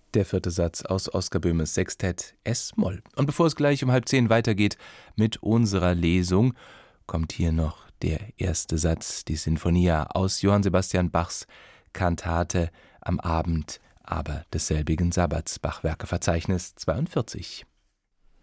Der vierte Satz aus Oskar Böhmes Sextett S-Moll. Und bevor es gleich um 9:30 weitergeht mit unserer Lesung, kommt hier noch der erste Satz, die Sinfonia aus Johann Sebastian Bachs Kantate am Abend aber desselbigen Sabbats, Bachwerkeverzeichnis 42.